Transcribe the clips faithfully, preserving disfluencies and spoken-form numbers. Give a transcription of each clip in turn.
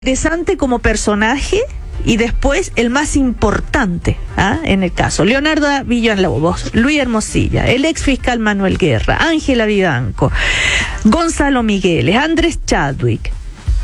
Interesante como personaje y después el más importante, ¿ah? En el caso Leonardo Villalobos, Luis Hermosilla, el ex fiscal Manuel Guerra, Ángela Vivanco, Gonzalo Migueles, Andrés Chadwick,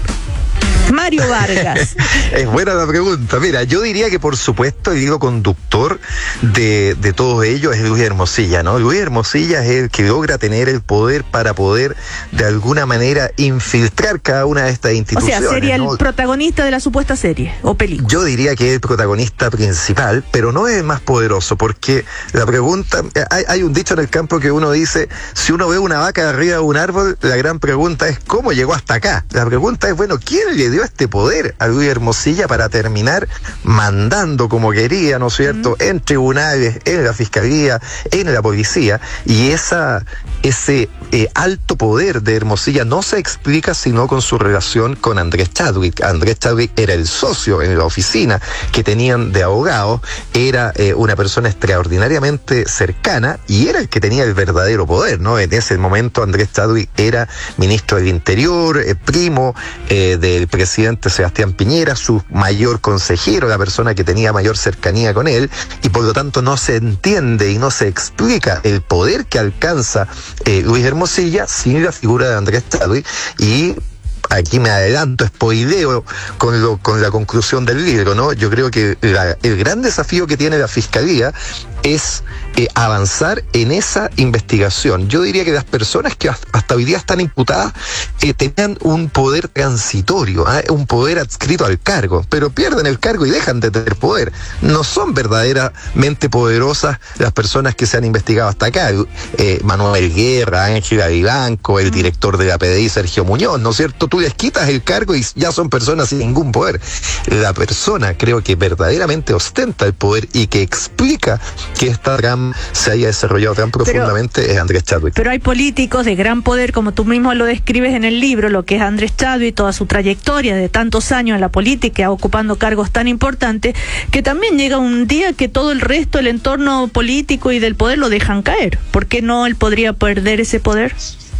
Mario Vargas. Es buena la pregunta. Mira, yo diría que por supuesto el hilo conductor de, de todo ello es Luis Hermosilla, ¿no? Luis Hermosilla es el que logra tener el poder para poder de alguna manera infiltrar cada una de estas instituciones. O sea, sería ¿no? el protagonista de la supuesta serie o película. Yo diría que es el protagonista principal, pero no es el más poderoso, porque la pregunta, hay, hay un dicho en el campo que uno dice, si uno ve una vaca arriba de un árbol, la gran pregunta es ¿cómo llegó hasta acá? La pregunta es, bueno, ¿quién le dio este poder a Luis Hermosilla para terminar mandando como quería, ¿no es cierto?, mm. en tribunales, en la fiscalía, en la policía, y esa ese eh, alto poder de Hermosilla no se explica sino con su relación con Andrés Chadwick. Andrés Chadwick era el socio en la oficina que tenían de abogados, era eh, una persona extraordinariamente cercana y era el que tenía el verdadero poder, ¿no? En ese momento Andrés Chadwick era ministro del Interior, eh, primo eh, del presidente Sebastián Piñera, su mayor consejero, la persona que tenía mayor cercanía con él, y por lo tanto no se entiende y no se explica el poder que alcanza eh, Luis Hermosilla sin la figura de Andrés Chadwick. Y aquí me adelanto, spoileo con, lo, con la conclusión del libro, ¿no? Yo creo que la, el gran desafío que tiene la Fiscalía es eh, avanzar en esa investigación. Yo diría que las personas que hasta hoy día están imputadas eh, tenían un poder transitorio, ¿eh? un poder adscrito al cargo, pero pierden el cargo y dejan de tener poder. No son verdaderamente poderosas las personas que se han investigado hasta acá. Eh, Manuel Guerra, Ángela Vivanco, el director de la P D I, Sergio Muñoz, ¿no es cierto? Tú les quitas el cargo y ya son personas sin ningún poder. La persona, creo que verdaderamente ostenta el poder y que explica que esta trama se haya desarrollado tan profundamente pero, es Andrés Chadwick. Pero hay políticos de gran poder, como tú mismo lo describes en el libro, lo que es Andrés Chadwick, toda su trayectoria de tantos años en la política, ocupando cargos tan importantes, que también llega un día que todo el resto, el entorno político y del poder lo dejan caer. ¿Por qué no él podría perder ese poder?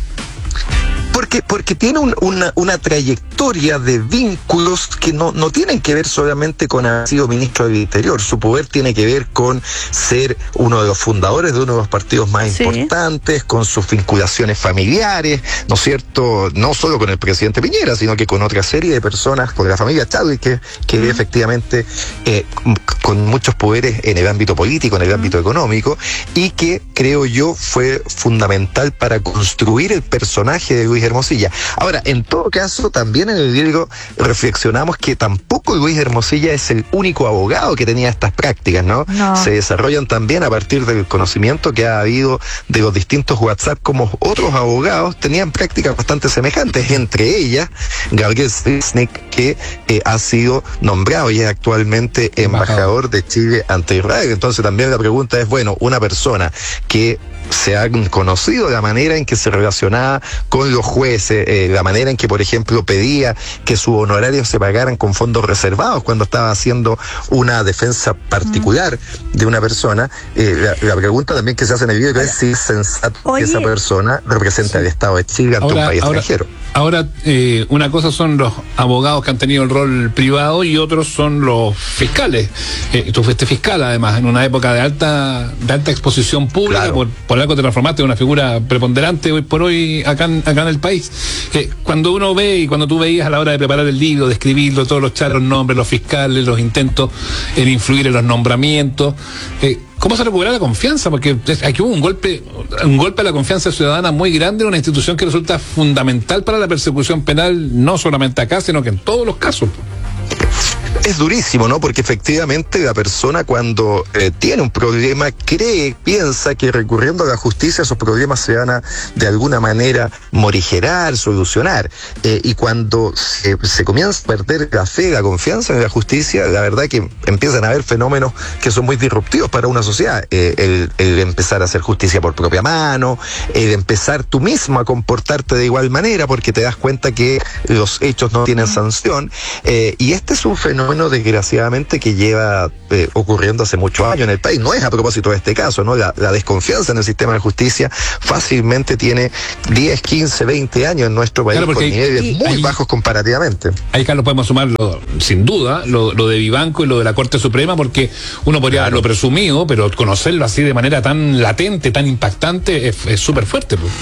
Porque, porque tiene un, una, una trayectoria de vínculos que no, no tienen que ver solamente con haber sido ministro del Interior. Su poder tiene que ver con ser uno de los fundadores de uno de los partidos más sí. importantes, con sus vinculaciones familiares, ¿no es cierto? No solo con el presidente Piñera, sino que con otra serie de personas, con la familia Chadwick, que, que uh-huh. efectivamente eh, con muchos poderes en el ámbito político, en el uh-huh. ámbito económico, y que creo yo fue fundamental para construir el personaje de Luis Hermosilla. Ahora, en todo caso, también en el libro reflexionamos que tampoco Luis Hermosilla es el único abogado que tenía estas prácticas, ¿no? no. Se desarrollan también a partir del conocimiento que ha habido de los distintos WhatsApp, como otros abogados tenían prácticas bastante semejantes, entre ellas Gabriel Ziznik, que eh, ha sido nombrado y es actualmente embajador de Chile ante Israel. Entonces también la pregunta es, bueno, una persona que se ha conocido la manera en que se relacionaba con los jueces, eh, la manera en que, por ejemplo, pedía que sus honorarios se pagaran con fondos reservados cuando estaba haciendo una defensa particular mm. de una persona. Eh, la, la pregunta también que se hace en el libro es si es sensato Oye. que esa persona represente sí. al Estado de Chile ante ahora, un país ahora, extranjero. Ahora, eh, una cosa son los abogados que han tenido el rol privado y otros son los fiscales. Eh, tú fuiste fiscal, además, en una época de alta de alta exposición pública, claro. por, por algo te transformaste en una figura preponderante hoy por hoy acá en, acá en el país. Eh, cuando uno ve y cuando tú veías a la hora de preparar el libro, de escribirlo, todos los charos nombres, los fiscales, los intentos en influir en los nombramientos, eh, ¿cómo se recupera la confianza? Porque aquí hubo un golpe, un golpe a la confianza ciudadana muy grande en una institución que resulta fundamental para la persecución penal, no solamente acá, sino que en todos los casos. Es durísimo, ¿no? Porque efectivamente la persona cuando eh, tiene un problema cree, piensa que recurriendo a la justicia esos problemas se van a de alguna manera morigerar, solucionar. Eh, y cuando se, se comienza a perder la fe, la confianza en la justicia, la verdad que empiezan a haber fenómenos que son muy disruptivos para una sociedad. Eh, el, el empezar a hacer justicia por propia mano, el empezar tú mismo a comportarte de igual manera porque te das cuenta que los hechos no tienen sanción. Eh, y este es un fenómeno fenómeno, desgraciadamente, que lleva eh, ocurriendo hace muchos años en el país. No es a propósito de este caso, ¿no? La, la desconfianza en el sistema de justicia fácilmente tiene diez, quince, veinte años en nuestro país, claro, con niveles y, muy ahí, bajos comparativamente. Ahí, Carlos, podemos sumarlo, sin duda, lo, lo de Vivanco y lo de la Corte Suprema, porque uno podría claro. haberlo presumido, pero conocerlo así de manera tan latente, tan impactante, es súper fuerte, pues.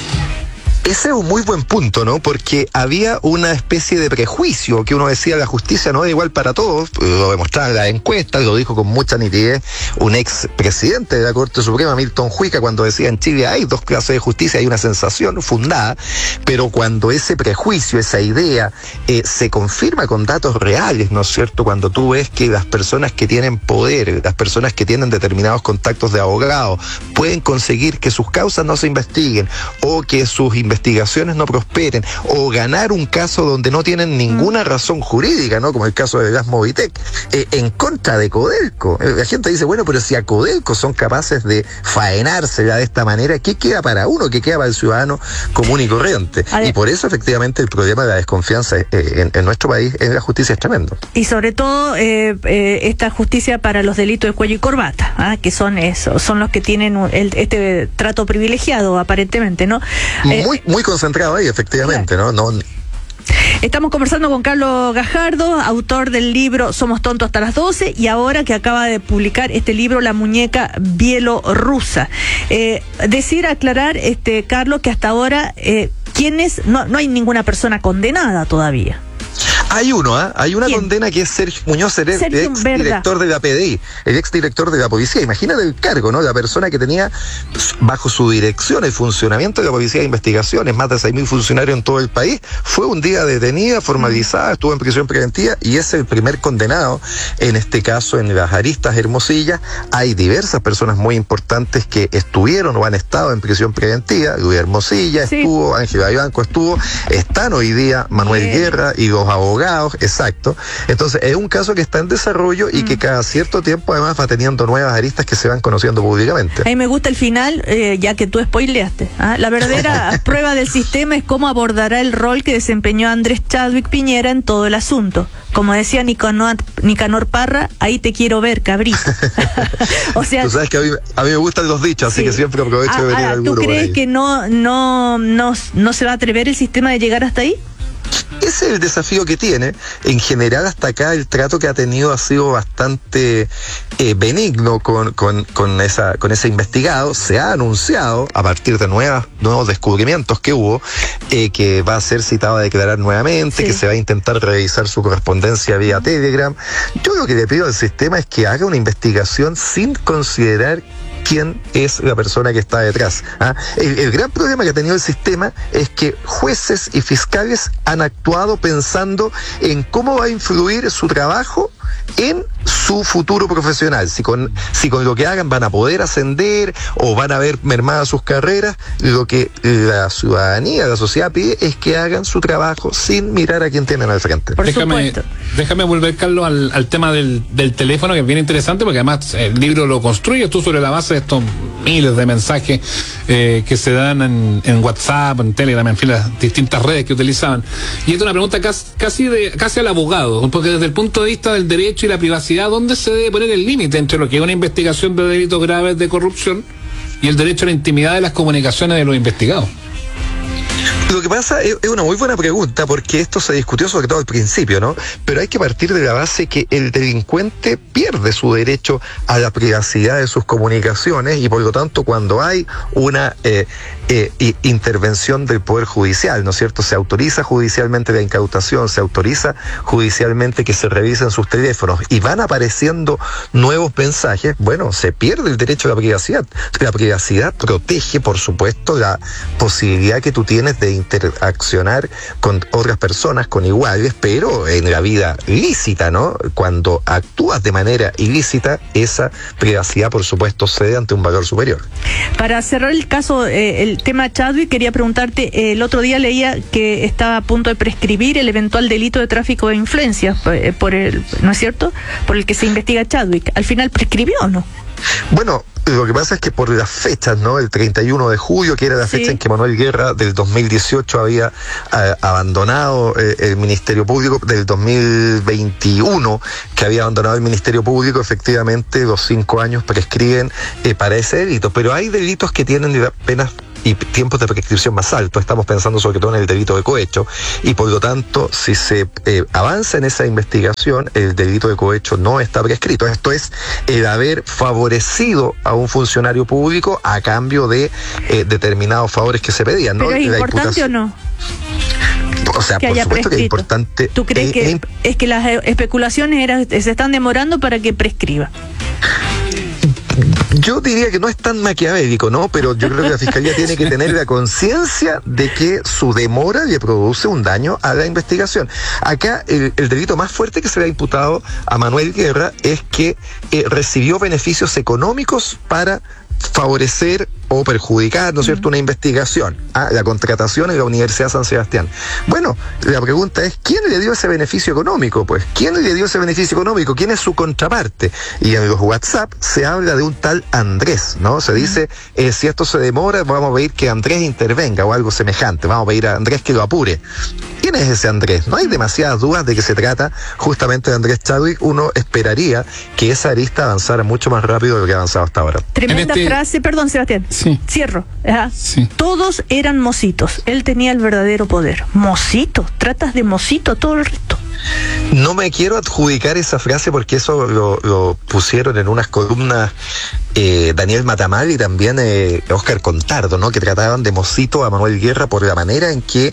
Ese es un muy buen punto, ¿no? Porque había una especie de prejuicio que uno decía, la justicia no es igual para todos, lo demostraba en la encuesta, lo dijo con mucha nitidez un ex presidente de la Corte Suprema, Milton Juica, cuando decía en Chile hay dos clases de justicia, hay una sensación fundada, pero cuando ese prejuicio, esa idea, eh, se confirma con datos reales, ¿no es cierto? Cuando tú ves que las personas que tienen poder, las personas que tienen determinados contactos de abogados, pueden conseguir que sus causas no se investiguen, o que sus investigaciones investigaciones no prosperen, o ganar un caso donde no tienen ninguna razón jurídica, ¿no? Como el caso de Gas Movitec, eh, en contra de Codelco. Eh, la gente dice, bueno, pero si a Codelco son capaces de faenarse ya de esta manera, ¿qué queda para uno? ¿Qué queda para el ciudadano común y corriente? Y por eso, efectivamente, el problema de la desconfianza eh, en, en nuestro país en la justicia es tremendo. Y sobre todo, eh, eh, esta justicia para los delitos de cuello y corbata, ¿ah? Que son eso, son los que tienen el, este trato privilegiado, aparentemente, ¿no? Muy eh, Muy concentrado ahí, efectivamente, claro. ¿no? no Estamos conversando con Carlos Gajardo, autor del libro Somos tontos hasta las doce, y ahora que acaba de publicar este libro, La muñeca bielorrusa. Eh, decir, aclarar, este Carlos, que hasta ahora, eh, ¿quiénes? No, no hay ninguna persona condenada todavía. Hay uno, ¿ah? ¿eh? Hay una ¿Quién? condena que es Sergio Muñoz, el ex director de la P D I, el ex director de la policía. Imagínate el cargo, ¿no? La persona que tenía bajo su dirección el funcionamiento de la policía de investigaciones, más de seis mil funcionarios en todo el país, fue un día detenida, formalizada, estuvo en prisión preventiva y es el primer condenado, en este caso en las Aristas Hermosilla. Hay diversas personas muy importantes que estuvieron o han estado en prisión preventiva. Luis Hermosilla sí. estuvo, Ángela Vivanco estuvo, están hoy día Manuel sí. Guerra y los abogados, exacto. Entonces es un caso que está en desarrollo y mm. que cada cierto tiempo además va teniendo nuevas aristas que se van conociendo públicamente. A mí me gusta el final, eh, ya que tú spoileaste. ¿ah? La verdadera prueba del sistema es cómo abordará el rol que desempeñó Andrés Chadwick Piñera en todo el asunto. Como decía Nicanor, Nicanor Parra, ahí te quiero ver, cabrito. O sea, tú sabes que a mí, a mí me gustan los dichos, así sí. que siempre aprovecho ah, de venir ah, alguno. ¿Tú crees que no, no, no, no se va a atrever el sistema de llegar hasta ahí? Ese es el desafío que tiene. En general, hasta acá el trato que ha tenido ha sido bastante eh, benigno con, con, con, esa, con ese investigado. Se ha anunciado, a partir de nuevas, nuevos descubrimientos que hubo, eh, que va a ser citado a declarar nuevamente, sí. que se va a intentar revisar su correspondencia vía Telegram. Yo lo que le pido al sistema es que haga una investigación sin considerar quién es la persona que está detrás. ¿ah? El, el gran problema que ha tenido el sistema es que jueces y fiscales han actuado pensando en cómo va a influir su trabajo en su futuro profesional, si con, si con lo que hagan van a poder ascender o van a ver mermadas sus carreras. Lo que la ciudadanía, la sociedad pide es que hagan su trabajo sin mirar a quién tienen al frente. Por déjame, déjame volver, Carlos, al, al tema del, del teléfono, que es bien interesante, porque además el libro lo construyes tú sobre la base de estos miles de mensajes eh, que se dan en, en WhatsApp, en Telegram, en fin, las distintas redes que utilizaban. Y esta es una pregunta casi, casi, de, casi al abogado, porque desde el punto de vista del derecho y la privacidad, ¿dónde se debe poner el límite entre lo que es una investigación de delitos graves de corrupción y el derecho a la intimidad de las comunicaciones de los investigados? Lo que pasa es, es una muy buena pregunta, porque esto se discutió sobre todo al principio, ¿no? Pero hay que partir de la base que el delincuente pierde su derecho a la privacidad de sus comunicaciones y por lo tanto cuando hay una eh, eh, intervención del Poder Judicial, ¿no es cierto? Se autoriza judicialmente la incautación, se autoriza judicialmente que se revisen sus teléfonos y van apareciendo nuevos mensajes, bueno, se pierde el derecho a la privacidad. La privacidad protege, por supuesto, la posibilidad que tú tienes de interaccionar con otras personas, con iguales, pero en la vida lícita, ¿no? Cuando actúas de manera ilícita, esa privacidad, por supuesto, cede ante un valor superior. Para cerrar el caso, eh, el tema Chadwick, quería preguntarte, eh, el otro día leía que estaba a punto de prescribir el eventual delito de tráfico de influencias, por el, ¿no es cierto?, por el que se investiga Chadwick. ¿Al final prescribió o no? Bueno, Lo que pasa es que por las fechas, ¿no? El treinta y uno de julio, que era la fecha sí. en que Manuel Guerra del dos mil dieciocho había eh, abandonado eh, el Ministerio Público, del dos mil veintiuno que había abandonado el Ministerio Público, efectivamente los cinco años prescriben eh, para ese delito. Pero hay delitos que tienen apenas y tiempos de prescripción más altos. Estamos pensando sobre todo en el delito de cohecho, y por lo tanto, si se eh, avanza en esa investigación, el delito de cohecho no está prescrito. Esto es el haber favorecido a un funcionario público a cambio de eh, determinados favores que se pedían, ¿no? ¿Pero es la importante o no? O sea, que por haya supuesto prescrito. Que es importante. ¿Tú crees eh, que eh, es que las especulaciones eran, se están demorando para que prescriba? Yo diría que no es tan maquiavélico, ¿no? Pero yo creo que la Fiscalía tiene que tener la conciencia de que su demora le produce un daño a la investigación. Acá el, el delito más fuerte que se le ha imputado a Manuel Guerra es que eh, recibió beneficios económicos para favorecer o perjudicar, ¿no es cierto?, una investigación, a la contratación en la Universidad San Sebastián. Bueno, la pregunta es, ¿quién le dio ese beneficio económico? Pues, ¿quién le dio ese beneficio económico? ¿Quién es su contraparte? Y en los WhatsApp se habla de un tal Andrés, ¿no? Se dice, eh, si esto se demora, vamos a pedir que Andrés intervenga o algo semejante, vamos a pedir a Andrés que lo apure. ¿Quién es ese Andrés? No hay demasiadas dudas de que se trata justamente de Andrés Chadwick. Uno esperaría que esa arista avanzara mucho más rápido de lo que ha avanzado hasta ahora. Tremenda este... frase, perdón, Sebastián. Sí. Cierro. ¿Ah? Sí. Todos eran mocitos. Él tenía el verdadero poder. Mocito. Tratas de mocito a todo el resto. No me quiero adjudicar esa frase porque eso lo, lo pusieron en unas columnas eh, Daniel Matamal y también eh, Óscar Contardo, ¿no? Que trataban de mocito a Manuel Guerra por la manera en que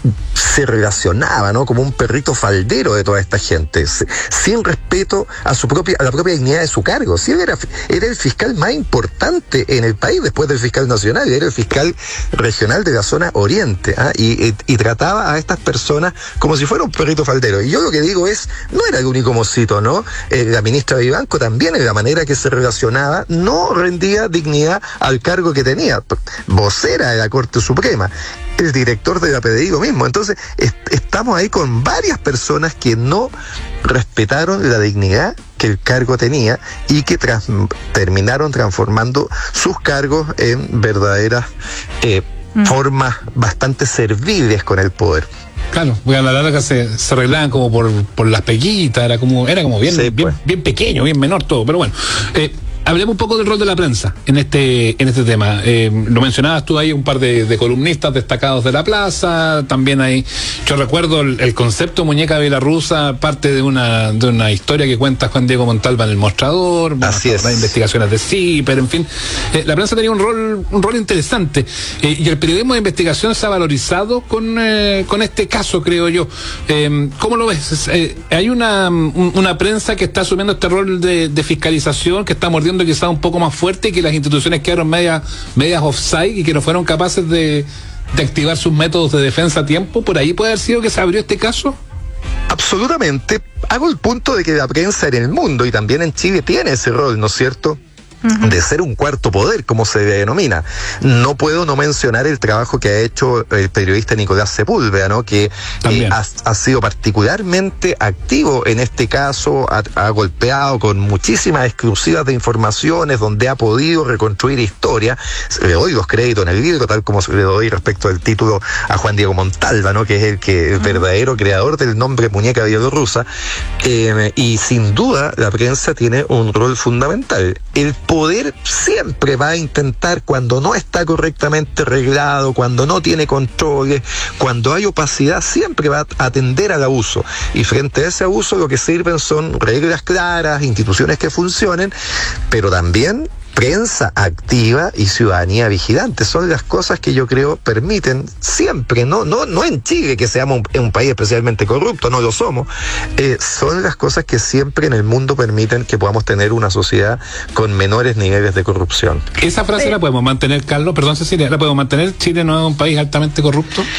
se relacionaba, ¿no? Como un perrito faldero de toda esta gente, sin respeto a su propia, a la propia dignidad de su cargo. Si él era, era el fiscal más importante en el país después del fiscal nacional, era el fiscal regional de la zona oriente, ¿ah? y, y, y trataba a estas personas como si fuera un perrito faldero. Y yo lo que digo es, no era el único mocito, ¿no? Eh, la ministra Vivanco también, en la manera que se relacionaba, no rendía dignidad al cargo que tenía. Vocera de la Corte Suprema, el director de la P D I lo mismo. Entonces, est- estamos ahí con varias personas que no respetaron la dignidad que el cargo tenía y que tras- terminaron transformando sus cargos en verdaderas eh, mm. formas bastante serviles con el poder. Claro, porque a la larga se, se arreglaban como por, por las peguitas, era como, era como bien, sí, bien, pues. bien pequeño, bien menor todo, pero bueno. Eh, Hablemos un poco del rol de la prensa en este en este tema. Eh, lo mencionabas tú ahí, un par de, de columnistas destacados de la plaza. También hay, yo recuerdo el, el concepto muñeca bielorrusa, parte de una de una historia que cuenta Juan Diego Montalva en El Mostrador. Bueno, así es. Las investigaciones de CIPER, en fin. Eh, la prensa tenía un rol un rol interesante. Eh, y el periodismo de investigación se ha valorizado con eh, con este caso, creo yo. Eh, ¿Cómo lo ves? Eh, hay una, un, una prensa que está asumiendo este rol de, de fiscalización, que está mordiendo quizás un poco más fuerte, y que las instituciones quedaron medias medias offside y que no fueron capaces de, de activar sus métodos de defensa a tiempo. ¿Por ahí puede haber sido que se abrió este caso? Absolutamente. Hago el punto de que la prensa en el mundo y también en Chile tiene ese rol, ¿no es cierto?, Uh-huh. de ser un cuarto poder, como se denomina. No puedo no mencionar el trabajo que ha hecho el periodista Nicolás Sepúlveda, ¿no? Que eh, ha, ha sido particularmente activo en este caso, ha, ha golpeado con muchísimas exclusivas de informaciones, donde ha podido reconstruir historia. Le doy los créditos en el libro, tal como le doy respecto del título a Juan Diego Montalva, ¿no? Que es el que el uh-huh. verdadero creador del nombre muñeca bielorrusa. Eh, y sin duda la prensa tiene un rol fundamental. El poder siempre va a intentar, cuando no está correctamente reglado, cuando no tiene controles, cuando hay opacidad, siempre va a atender al abuso. Y frente a ese abuso lo que sirven son reglas claras, instituciones que funcionen, pero también prensa activa y ciudadanía vigilante. Son las cosas que yo creo permiten siempre, no no no en Chile, que seamos un, un país especialmente corrupto, no lo somos, eh, son las cosas que siempre en el mundo permiten que podamos tener una sociedad con menores niveles de corrupción. ¿Esa frase eh. la podemos mantener, Carlos? Perdón, Cecilia, ¿la podemos mantener? ¿Chile no es un país altamente corrupto?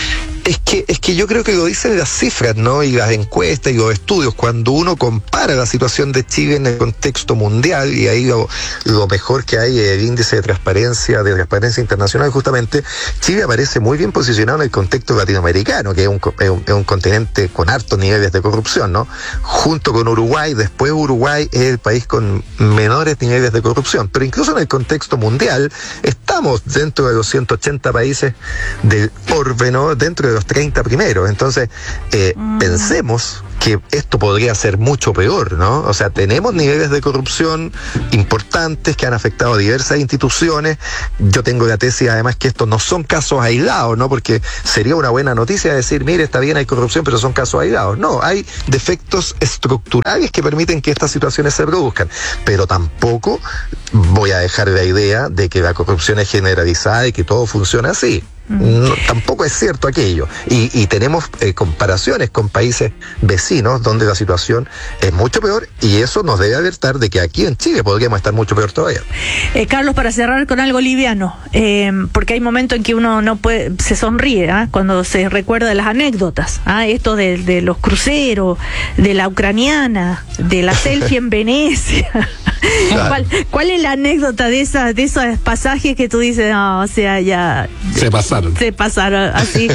Es que, es que yo creo que lo dicen las cifras, ¿no? Y las encuestas y los estudios. Cuando uno compara la situación de Chile en el contexto mundial, y ahí lo, lo mejor que hay es el índice de transparencia, de transparencia internacional, justamente, Chile aparece muy bien posicionado en el contexto latinoamericano, que es un, es un, es un continente con altos niveles de corrupción, ¿no? Junto con Uruguay, después Uruguay es el país con menores niveles de corrupción. Pero incluso en el contexto mundial, estamos dentro de los ciento ochenta países del orbe, ¿no? Dentro de los treinta primeros. Entonces, eh, mm. pensemos que esto podría ser mucho peor, ¿no? O sea, tenemos niveles de corrupción importantes que han afectado a diversas instituciones. Yo tengo la tesis, además, que estos no son casos aislados, ¿no? Porque sería una buena noticia decir, mire, está bien, hay corrupción, pero son casos aislados. No, hay defectos estructurales que permiten que estas situaciones se produzcan. Pero tampoco voy a dejar la idea de que la corrupción es generalizada y que todo funciona así. No, tampoco es cierto aquello. Y, y tenemos eh, comparaciones con países vecinos donde la situación es mucho peor, y eso nos debe alertar de que aquí en Chile podríamos estar mucho peor todavía. Eh, Carlos, para cerrar con algo liviano, eh, porque hay momentos en que uno no puede, se sonríe ¿eh? cuando se recuerda de las anécdotas, ¿eh? esto de, de los cruceros, de la ucraniana, de la selfie en Venecia. Claro. ¿Cuál, ¿Cuál es la anécdota de esas de esos pasajes que tú dices, no, o sea, ya se pasaron? Se pasaron, así.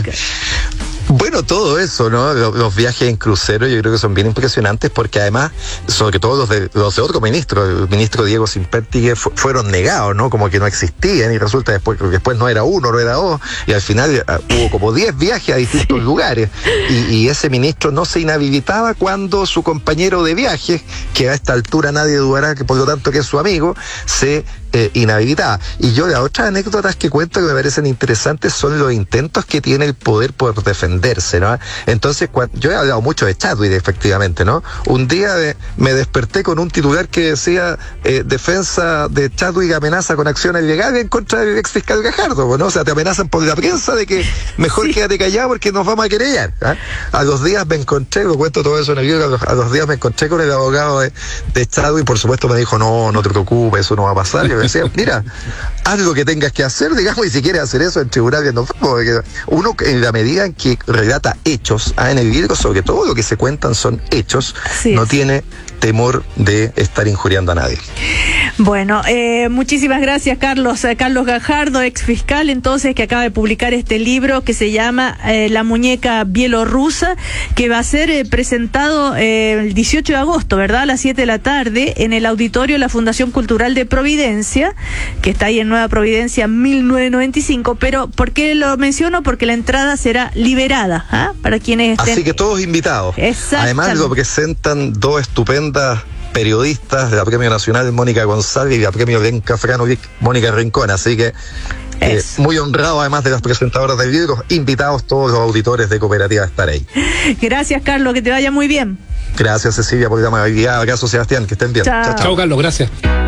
Bueno, todo eso, ¿no? Los, los viajes en crucero yo creo que son bien impresionantes, porque además, sobre todo los de, los de otro ministro, el ministro Diego Simpértigue, fu fueron negados, ¿no? Como que no existían, y resulta después que después no era uno, no era dos, y al final uh, hubo como diez viajes a distintos lugares, y, y ese ministro no se inhabilitaba cuando su compañero de viaje, que a esta altura nadie dudará que por lo tanto que es su amigo, se Eh, inhabilitada. Y yo, las otras anécdotas que cuento que me parecen interesantes son los intentos que tiene el poder por defenderse, ¿no? Entonces, cuando, yo he hablado mucho de Chadwick, efectivamente, ¿no? Un día de, me desperté con un titular que decía eh, defensa de Chadwick amenaza con acciones legales en contra del ex fiscal Gajardo, ¿no? O sea, te amenazan por la prensa de que mejor sí. quédate callado porque nos vamos a querellar, ¿eh? A los días me encontré, lo cuento todo eso en el libro, a los, a los días me encontré con el abogado de, de Chadwick, por supuesto me dijo, no, no te preocupes, eso no va a pasar. Yo decía, mira, haz lo que tengas que hacer, digamos, y si quieres hacer eso en tribunal, no, porque uno, en la medida en que relata hechos, ah, en el libro, sobre todo lo que se cuentan son hechos, sí, no tiene temor de estar injuriando a nadie. Bueno, eh, muchísimas gracias, Carlos. Eh, Carlos Gajardo, ex fiscal, entonces, que acaba de publicar este libro que se llama eh, La muñeca bielorrusa, que va a ser eh, presentado eh, el dieciocho de agosto, ¿verdad? A las siete de la tarde, en el auditorio de la Fundación Cultural de Providencia, que está ahí en Nueva Providencia mil novecientos noventa y cinco. Pero, ¿por qué lo menciono? Porque la entrada será liberada, ¿ah? Para quienes estén... Así que todos invitados. Además lo presentan dos estupendos periodistas de la Premio Nacional, Mónica González, y la Premio Lenca Frano, Mónica Rincón, así que eh, muy honrado, además de las presentadoras del libro, invitados todos los auditores de Cooperativa a estar ahí. Gracias, Carlos, que te vaya muy bien. Gracias, Cecilia, por la amabilidad. Abrazo, Sebastián, que estén bien. Chao, chao, Carlos, gracias.